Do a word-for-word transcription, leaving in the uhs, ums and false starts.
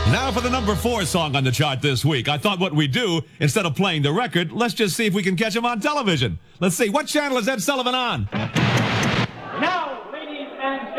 Now for the number four song on the chart this week. I thought what we'd do, instead of playing the record, let's just see if we can catch him on television. Let's see, what channel is Ed Sullivan on? Now, ladies and